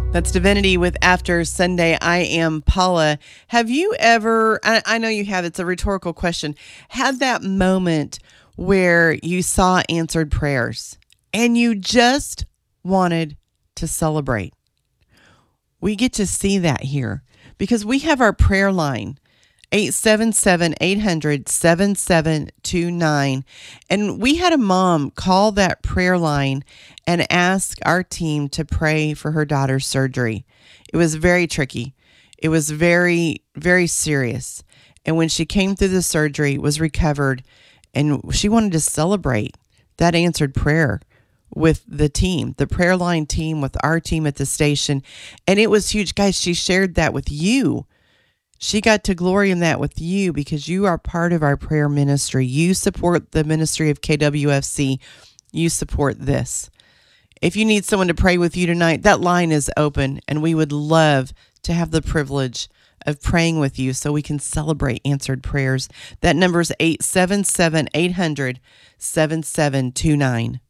That's Divinity with After Sunday. I am Paula. Have you ever, I know you have, it's a rhetorical question, had that moment where you saw answered prayers and you just wanted to celebrate? We get to see that here because we have our prayer line, 877-800-7729. And we had a mom call that prayer line and ask our team to pray for her daughter's surgery. It was very tricky. It was very, very serious. And when she came through the surgery, was recovered, and she wanted to celebrate that answered prayer with the team, the prayer line team, with our team at the station. And it was huge. Guys, she shared that with you. She got to glory in that with you because you are part of our prayer ministry. You support the ministry of KWFC. You support this. If you need someone to pray with you tonight, that line is open, and we would love to have the privilege of praying with you so we can celebrate answered prayers. That number is 877-800-7729.